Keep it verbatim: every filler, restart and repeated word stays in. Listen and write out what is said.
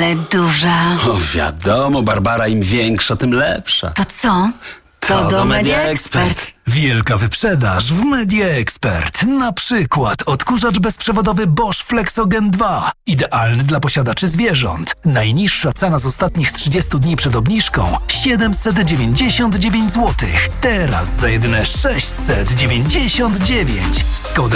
ale duża. O, wiadomo, Barbara, im większa, tym lepsza. To co? To, To do do Media Media Expert. Expert. Wielka wyprzedaż w Media Expert. Na przykład odkurzacz bezprzewodowy Bosch Flexogen dwa. Idealny dla posiadaczy zwierząt. Najniższa cena z ostatnich trzydziestu dni przed obniżką siedemset dziewięćdziesiąt dziewięć złotych. Teraz za jedyne sześćset dziewięćdziesiąt dziewięć. Z kodem